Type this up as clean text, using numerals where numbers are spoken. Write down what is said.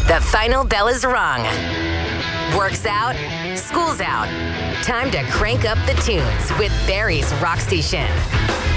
The final bell is rung. Work's out, school's out. Time to crank up the tunes with Barry's Rock Station.